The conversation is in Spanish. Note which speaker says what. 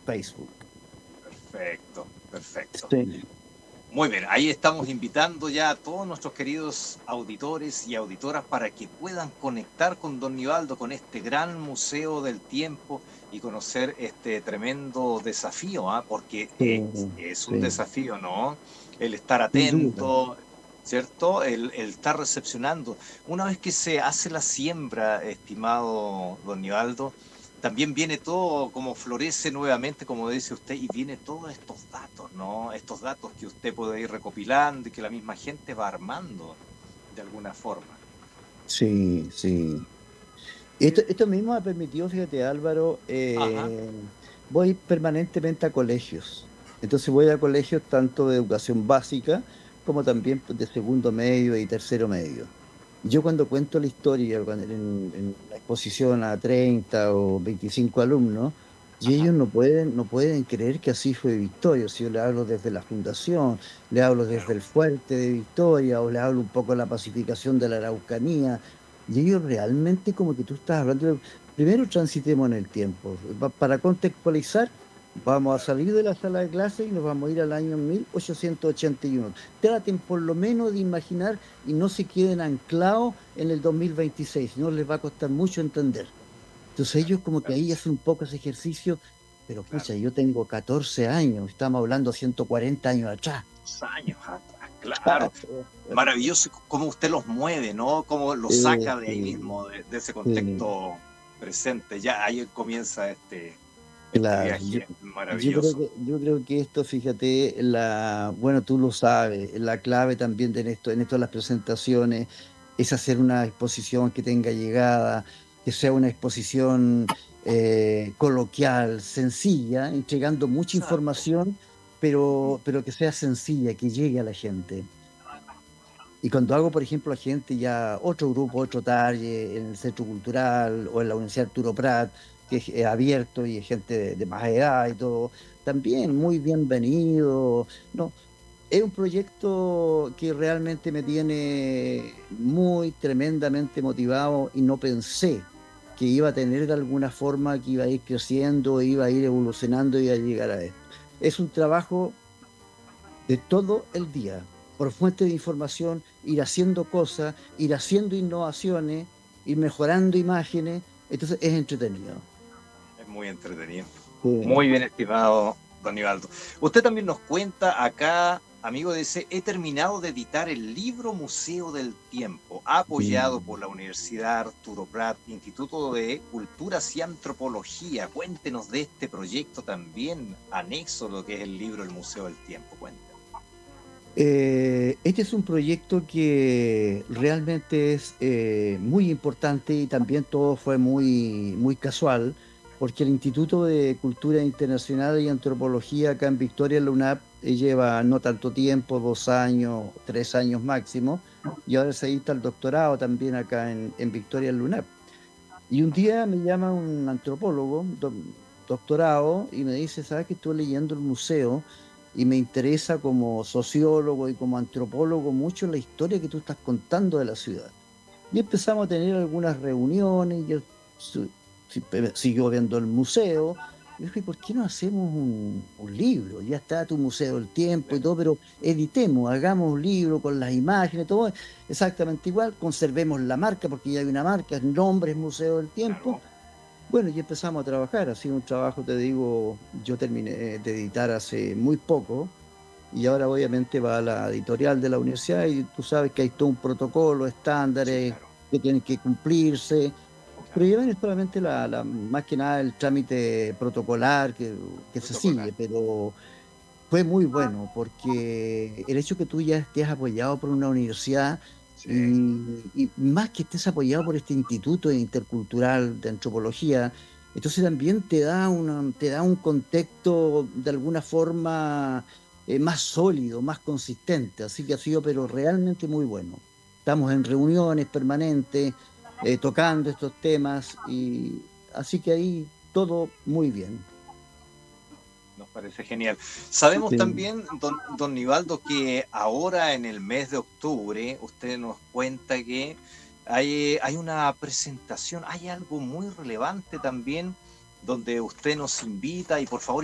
Speaker 1: Facebook.
Speaker 2: Perfecto, perfecto.
Speaker 1: Sí.
Speaker 2: Muy bien, ahí estamos invitando ya a todos nuestros queridos auditores y auditoras para que puedan conectar con don Nivaldo, con este gran museo del tiempo y conocer este tremendo desafío, porque
Speaker 1: Sí,
Speaker 2: es un
Speaker 1: sí,
Speaker 2: desafío, ¿no? El estar
Speaker 1: sin duda.
Speaker 2: atento, ¿cierto? El estar recepcionando. Una vez que se hace la siembra, estimado don Nivaldo, también viene todo como florece nuevamente, como dice usted, y viene todos estos datos, ¿no? Estos datos que usted puede ir recopilando y que la misma gente va armando de alguna forma.
Speaker 1: Sí, sí. Esto mismo ha permitido, fíjate, Álvaro,
Speaker 2: Ajá,
Speaker 1: voy permanentemente a colegios. Entonces voy a colegios tanto de educación básica como también pues, de segundo medio y tercero medio. Yo cuando cuento la historia, en la exposición a 30 o 25 alumnos, y
Speaker 2: ajá,
Speaker 1: ellos no pueden creer que así fue Victoria. Si yo le hablo desde la fundación, le hablo desde
Speaker 2: claro.
Speaker 1: el fuerte de Victoria, o le hablo un poco de la pacificación de la Araucanía, y ellos realmente como que tú estás hablando primero transitemos en el tiempo. Para contextualizar, vamos a salir de la sala de clase y nos vamos a ir al año 1881. Traten por lo menos de imaginar y no se queden anclados en el 2026, no les va a costar mucho entender. Entonces ellos como que
Speaker 2: Claro que
Speaker 1: ahí
Speaker 2: sí,
Speaker 1: hacen un poco ese ejercicio, pero
Speaker 2: claro.
Speaker 1: pucha, yo tengo 14 años, estamos hablando 140 años atrás.
Speaker 2: 2 años atrás, claro. Maravilloso cómo usted los mueve, ¿no? Cómo los saca de ahí
Speaker 1: Sí,
Speaker 2: mismo, de ese
Speaker 1: sí.
Speaker 2: contexto presente. Ya ahí comienza este
Speaker 1: Claro,
Speaker 2: viaje
Speaker 1: creo
Speaker 2: maravilloso.
Speaker 1: yo creo que esto, fíjate, bueno, tú lo sabes, la clave también en esto de las presentaciones es hacer una exposición que tenga llegada, que sea una exposición coloquial, sencilla, entregando mucha
Speaker 2: Exacto.
Speaker 1: información, pero que sea sencilla, que llegue a la gente. Y cuando hago, por ejemplo, a gente ya, otro grupo, otro talle, en el Centro Cultural o en la Universidad Arturo Prat, que es abierto y es gente de más edad y todo, también muy bienvenido. No, es un proyecto que realmente me tiene muy tremendamente motivado y no pensé que iba a tener de alguna forma, que iba a ir creciendo, iba a ir evolucionando y a llegar a esto. Es un trabajo de todo el día, por fuente de información, ir haciendo cosas, ir haciendo innovaciones, ir mejorando imágenes, entonces es entretenido.
Speaker 2: Es muy entretenido. Muy
Speaker 1: Sí,
Speaker 2: bien, estimado don Ivaldo. Usted también nos cuenta acá, amigo, dice, he terminado de editar el libro Museo del Tiempo, apoyado por
Speaker 1: sí.
Speaker 2: la Universidad Arturo Prat, Instituto de Culturas y Antropología. Cuéntenos de este proyecto también, anexo a lo que es el libro El Museo del Tiempo. Cuéntenos.
Speaker 1: Este es un proyecto que realmente es muy importante y también todo fue muy casual, porque el Instituto de Cultura Internacional y Antropología acá en Victoria, en la UNAP, lleva no tanto tiempo, 2 años, 3 años máximo, y ahora se dicta el doctorado también acá en Victoria, en la UNAP. Y un día me llama un antropólogo, doctorado, y me dice, ¿sabes que estoy leyendo el museo y me interesa como sociólogo y como antropólogo mucho la historia que tú estás contando de la ciudad? Y empezamos a tener algunas reuniones, y él siguió viendo el museo. Y dije, ¿por qué no hacemos un libro? Ya está tu Museo del Tiempo y todo, pero editemos, hagamos un libro con las imágenes, todo exactamente igual, conservemos la marca, porque ya hay una marca, el nombre es Museo del Tiempo.
Speaker 2: Claro,
Speaker 1: Bueno, y empezamos a trabajar. Ha sido un trabajo, te digo, yo terminé de editar hace muy poco y ahora obviamente va a la editorial de la universidad y tú sabes que hay todo un protocolo,
Speaker 2: sí,
Speaker 1: estándares
Speaker 2: claro,
Speaker 1: que tienen que cumplirse, pero
Speaker 2: claro.
Speaker 1: llevan solamente más que nada el trámite protocolar que se
Speaker 2: Protocolar.
Speaker 1: sigue, pero fue muy bueno porque el hecho que tú ya estés apoyado por una universidad
Speaker 2: Sí,
Speaker 1: y más que estés apoyado por este instituto intercultural de antropología, entonces también te da un contexto de alguna forma más sólido, más consistente. Así que ha sido, pero realmente muy bueno. Estamos en reuniones permanentes, tocando estos temas y así que ahí todo muy bien.
Speaker 2: nos parece genial. Sabemos
Speaker 1: Sí.
Speaker 2: también, don Nivaldo, que ahora en el mes de octubre, usted nos cuenta que hay una presentación, hay algo muy relevante también, donde usted nos invita y por favor